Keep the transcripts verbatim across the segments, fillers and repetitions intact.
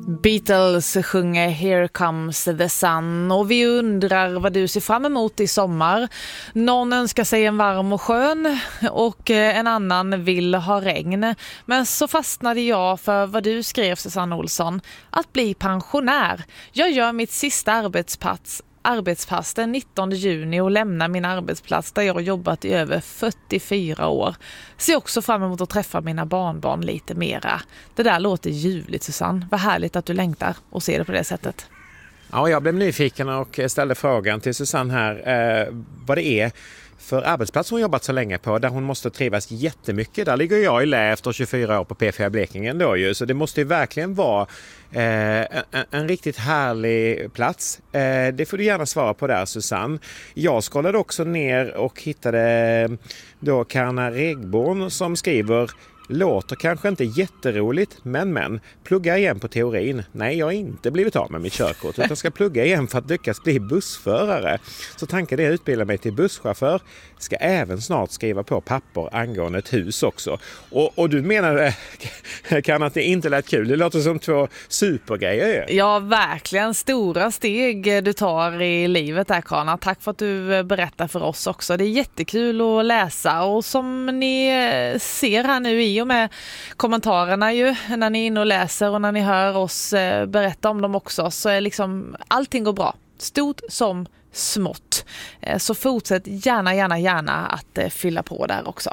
Beatles sjunger Here Comes the Sun och vi undrar vad du ser fram emot i sommar. Någon önskar sig en varm och skön och en annan vill ha regn. Men så fastnade jag för vad du skrev, Susanne Olsson. Att bli pensionär. Jag gör mitt sista arbetspass arbetspass den nittonde juni och lämnar min arbetsplats där jag har jobbat i över fyrtiofyra år. Ser också fram emot att träffa mina barnbarn lite mera. Det där låter ljuvligt, Susanne. Vad härligt att du längtar och ser det på det sättet. Ja, jag blev nyfiken och ställde frågan till Susanne här eh, vad det är för arbetsplats hon jobbat så länge på, där hon måste trivas jättemycket. Där ligger jag i lä efter tjugofyra år på P fyra Blekinge då ju, så det måste ju verkligen vara eh, en, en riktigt härlig plats. Eh, det får du gärna svara på där, Susanne. Jag skrollade också ner och hittade då Karna Regborn som skriver: låter kanske inte jätteroligt, men men plugga igen på teorin. Nej, jag har inte blivit av med mitt körkort utan ska plugga igen för att lyckas bli bussförare. Så tanken är att utbilda mig till busschaufför. Ska även snart skriva på papper angående ett hus också. Och, och du menar kan att det inte lät kul? Det låter som två supergrejer. Ja, verkligen stora steg du tar i livet där, Karna. Tack för att du berättar för oss också. Det är jättekul att läsa och som ni ser här nu i och med kommentarerna ju, när ni är inne och läser och när ni hör oss berätta om dem också, så är liksom allting går bra. Stort som smått. Så fortsätt gärna, gärna, gärna att fylla på där också.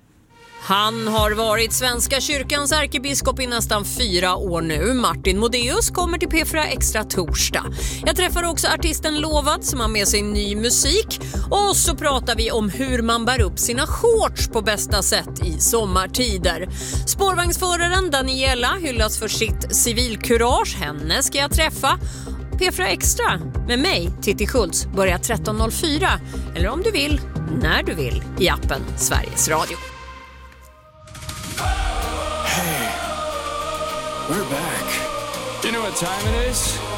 Han har varit Svenska kyrkans ärkebiskop i nästan fyra år nu. Martin Modéus kommer till P fyra Extra torsdag. Jag träffar också artisten Lovat som har med sig ny musik. Och så pratar vi om hur man bär upp sina shorts på bästa sätt i sommartider. Spårvagnsföraren Daniela hyllas för sitt civilkurage. Henne ska jag träffa. P fyra Extra med mig, Titti Schultz, börjar tretton noll fyra. Eller om du vill, när du vill, i appen Sveriges Radio. Hey, we're back. You know what time it is?